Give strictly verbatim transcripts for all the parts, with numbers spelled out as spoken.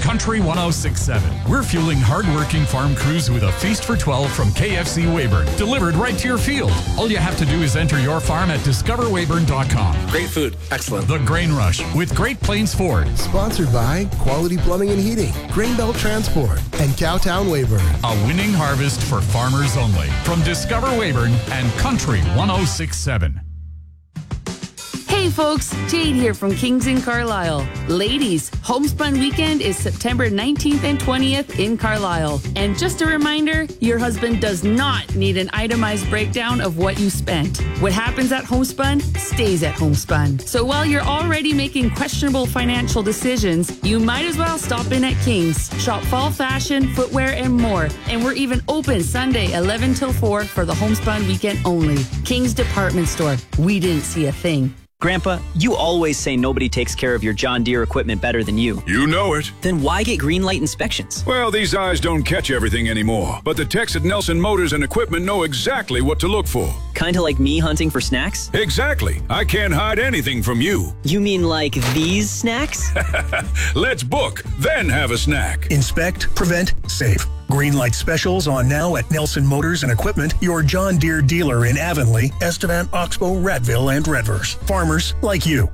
Country one oh six point seven. We're fueling hard-working farm crews with a feast for twelve from K F C Weyburn, delivered right to your field. All you have to do is enter your farm at discover weyburn dot com. Great food. Excellent. The Grain Rush with Great Plains Ford. Sponsored by Quality Plumbing and Heating, Grainbelt Transport, and Cowtown Weyburn. A winning harvest for farmers only. From Discover Weyburn and Country one oh six point seven. Hey folks, Jade here from Kings in Carlisle. Ladies, Homespun Weekend is September nineteenth and twentieth in Carlisle. And just a reminder, your husband does not need an itemized breakdown of what you spent. What happens at Homespun stays at Homespun. So while you're already making questionable financial decisions, you might as well stop in at Kings. Shop fall fashion, footwear, and more. And we're even open Sunday eleven till four for the Homespun Weekend only. Kings Department Store. We didn't see a thing. Grandpa, you always say nobody takes care of your John Deere equipment better than you. You know it. Then why get Greenlight inspections? Well, these eyes don't catch everything anymore, but the techs at Nelson Motors and Equipment know exactly what to look for. Kinda like me hunting for snacks? Exactly. I can't hide anything from you. You mean like these snacks? Let's book, then have a snack. Inspect, prevent, save. Greenlight specials on now at Nelson Motors and Equipment, your John Deere dealer in Avonlea, Estevan, Oxbow, Ratville, and Redverse. Farmers like you.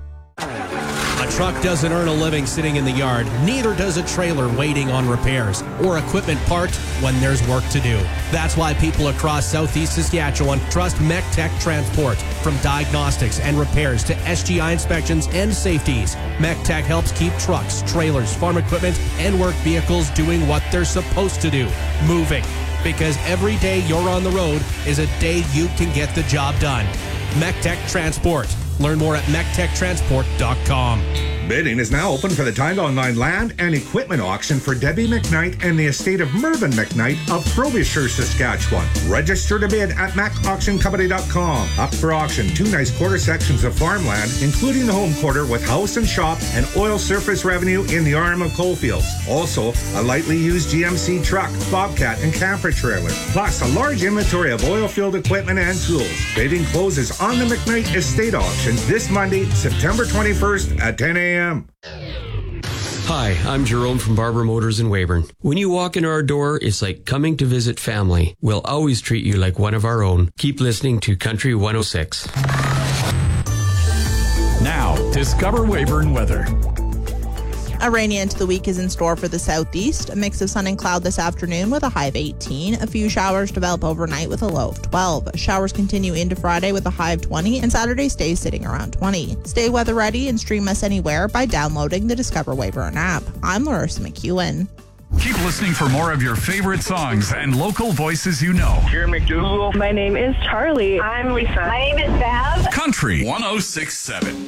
A truck doesn't earn a living sitting in the yard. Neither does a trailer waiting on repairs or equipment parked when there's work to do. That's why people across southeast Saskatchewan trust MECTech Transport. From diagnostics and repairs to S G I inspections and safeties, MECTech helps keep trucks, trailers, farm equipment, and work vehicles doing what they're supposed to do, moving. Because every day you're on the road is a day you can get the job done. MECTech Transport. Learn more at mec tech transport dot com. Bidding is now open for the Tied Online Land and Equipment Auction for Debbie McKnight and the estate of Mervyn McKnight of Frobisher, Saskatchewan. Register to bid at mac auction company dot com. Up for auction, two nice quarter sections of farmland, including the home quarter with house and shop and oil surface revenue in the arm of Coalfields. Also, a lightly used G M C truck, bobcat, and camper trailer. Plus, a large inventory of oil field equipment and tools. Bidding closes on the McKnight Estate Auction this Monday, September twenty-first at ten a.m. Hi, I'm Jerome from Barber Motors in Weyburn. When you walk into our door, it's like coming to visit family. We'll always treat you like one of our own. Keep listening to Country one oh six. Now, Discover Weyburn weather. A rainy end to the week is in store for the southeast. A mix of sun and cloud this afternoon with a high of eighteen. A few showers develop overnight with a low of twelve. Showers continue into Friday with a high of twenty, and Saturday stays sitting around twenty. Stay weather ready and stream us anywhere by downloading the Discover Weyburn app. I'm Larissa McEwen. Keep listening for more of your favorite songs and local voices you know. Jeremy McDougal. My name is Charlie. I'm Lisa. My name is Bev. Country one oh six point seven.